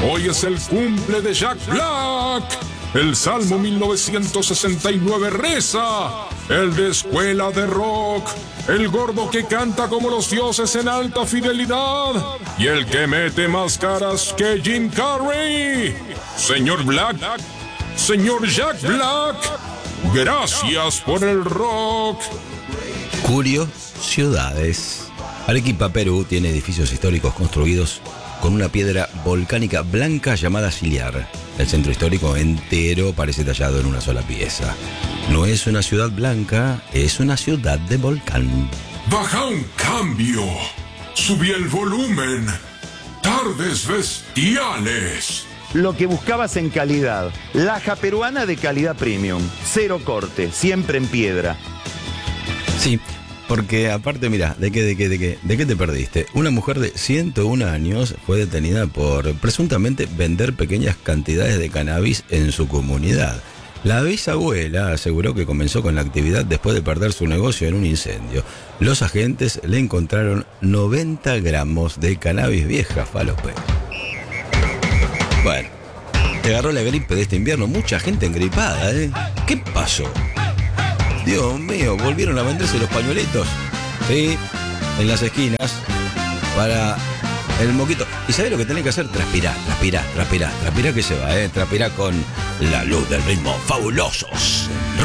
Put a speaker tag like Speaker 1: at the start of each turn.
Speaker 1: Hoy es el cumple de Jack Black. El Salmo 1969 reza: el de escuela de rock, el gordo que canta como los dioses en alta fidelidad y el que mete más caras que Jim Carrey. Señor Black, señor Jack Black, gracias por el rock.
Speaker 2: Curiosidades. Arequipa, Perú, tiene edificios históricos construidos con una piedra volcánica blanca llamada sillar. El centro histórico entero parece tallado en una sola pieza. No es una ciudad blanca, es una ciudad de volcán.
Speaker 1: Baja un cambio. Subí el volumen. Tardes bestiales.
Speaker 3: Lo que buscabas en calidad. Laja peruana de calidad premium. Cero corte, siempre en piedra.
Speaker 2: Sí, porque aparte, mira, ¿de qué te perdiste? Una mujer de 101 años fue detenida por presuntamente vender pequeñas cantidades de cannabis en su comunidad. La bisabuela aseguró que comenzó con la actividad después de perder su negocio en un incendio. Los agentes le encontraron 90 gramos de cannabis vieja, falope. Bueno, te agarró la gripe de este invierno, mucha gente engripada, ¿eh? ¿Qué pasó? Dios mío, volvieron a venderse los pañuelitos, ¿sí? En las esquinas, para el moquito. ¿Y sabés lo que tenés que hacer? Transpirá que se va, ¿eh? Transpirá con la luz del ritmo. Fabulosos.